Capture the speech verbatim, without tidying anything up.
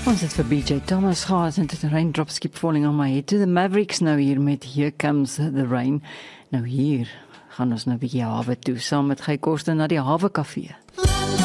Ons het vir B J Thomas gehad en dit raindrops keep falling on my head. To the Mavericks nou hier met Here Comes the Rain. Nou hier gaan ons nou 'n bietjie hawe toe saam met Guy Koster na die Hawe Kafee.